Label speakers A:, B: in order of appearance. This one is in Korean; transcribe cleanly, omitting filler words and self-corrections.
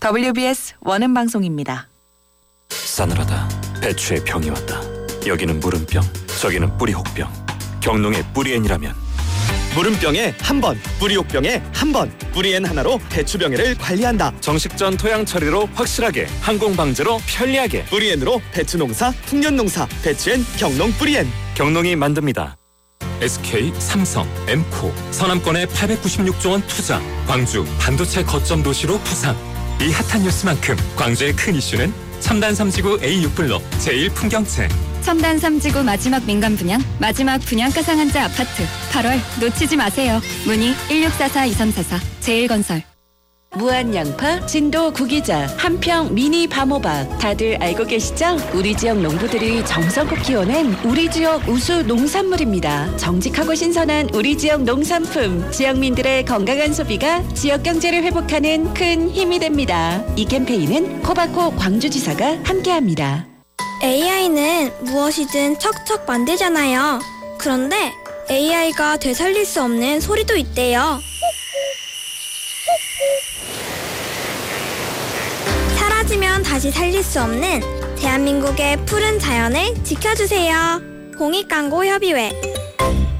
A: WBS 원음 방송입니다.
B: 싸늘하다. 배추의 병이 왔다. 여기는 무름병, 저기는 뿌리혹병. 경농의 뿌리엔이라면
C: 무름병에 한 번, 뿌리혹병에 한 번. 뿌리엔 하나로 배추병해를 관리한다.
B: 정식전 토양 처리로 확실하게, 항공 방제로 편리하게.
C: 뿌리엔으로 배추 농사, 풍년 농사. 배추엔 경농 뿌리엔.
B: 경농이 만듭니다.
D: SK, 삼성, 엠코, 서남권에 896조 원 투자. 광주 반도체 거점 도시로 부상. 이 핫한 뉴스만큼 광주의 큰 이슈는 첨단 3지구 A6블록 제1풍경채.
E: 첨단 3지구 마지막 민간 분양, 마지막 분양가 상한제 아파트. 8월 놓치지 마세요. 문의 1644-2344 제1건설.
F: 무한양파, 진도 구기자, 한평 미니 밤호박. 다들 알고 계시죠? 우리 지역 농부들이 정성껏 키워낸 우리 지역 우수 농산물입니다. 정직하고 신선한 우리 지역 농산품. 지역민들의 건강한 소비가 지역 경제를 회복하는 큰 힘이 됩니다. 이 캠페인은 코바코 광주지사가 함께합니다.
G: AI는 무엇이든 척척 만들잖아요. 그런데 AI가 되살릴 수 없는 소리도 있대요. 사라지면 다시 살릴 수 없는 대한민국의 푸른 자연을 지켜주세요. 공익광고협의회